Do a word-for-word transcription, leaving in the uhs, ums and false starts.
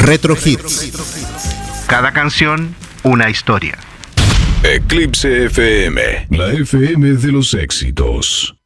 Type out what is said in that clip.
Retro Hits. Cada canción, una historia. Eclipse F M, la F M de los éxitos.